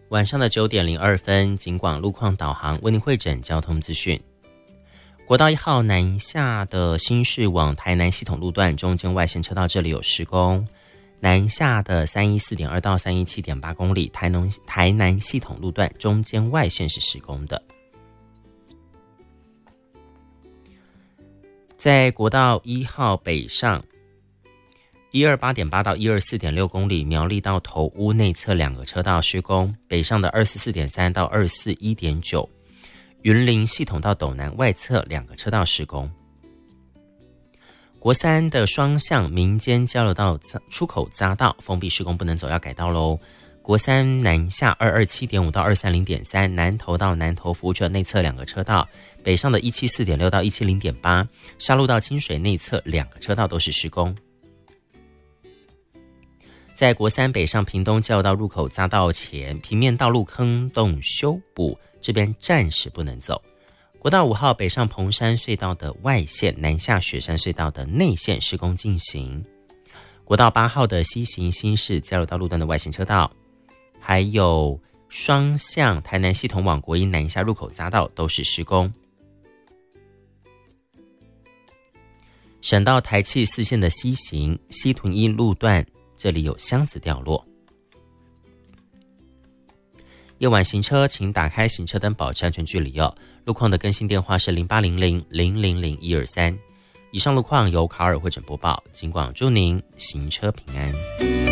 晚上的9点02分，警广路况导航为您汇整交通资讯。国道1号南下的新市往台南系统路段中间外线车道这里有施工，南下的314.2到317.8公里台南系统路段中间外线是施工的。在国道1号北上128.8到124.6公里苗栗到头屋内侧2个车道施工，北上的244.3到241.9云林系统到斗南外侧2个车道施工。国3的双向民间交流道出口匝道封闭施工不能走，要改道咯。国3南下227.5到230.3南投到南投福州内侧2个车道，北上的174.6到170.8沙鹿到清水内侧2个车道都是施工。在国3北上屏东交流道入口匝道前平面道路坑洞修补，这边暂时不能走。国道5号北上彭山隧道的外线南下雪山隧道的内线施工进行。国道8号的西行新市交流道路段的外线车道，还有双向台南系统往国一南下入口匝道都是施工。省道台七4线的西行西屯一路段，这里有箱子掉落。夜晚行车请打开行车灯，保持安全距离哦。路况的更新电话是0800000123。以上路况由卡尔汇整播报，警广祝您行车平安。